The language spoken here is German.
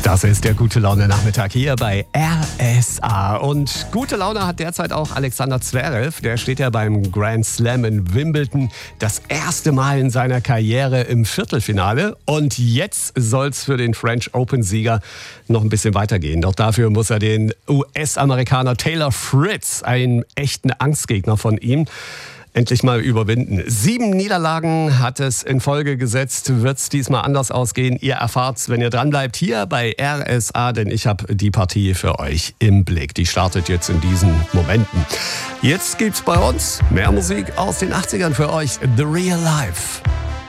Das ist der Gute-Laune-Nachmittag hier bei RSA. Und gute Laune hat derzeit auch Alexander Zverev. Der steht ja beim Grand Slam in Wimbledon das erste Mal in seiner Karriere im Viertelfinale. Und jetzt soll es für den French Open-Sieger noch ein bisschen weitergehen. Doch dafür muss er den US-Amerikaner Taylor Fritz, einen echten Angstgegner von ihm, endlich mal überwinden. 7 Niederlagen hat es in Folge gesetzt. Wird es diesmal anders ausgehen? Ihr erfahrt's, wenn ihr dranbleibt hier bei RSA, denn ich habe die Partie für euch im Blick. Die startet jetzt in diesen Momenten. Jetzt gibt's bei uns mehr Musik aus den 80ern für euch. The Real Life.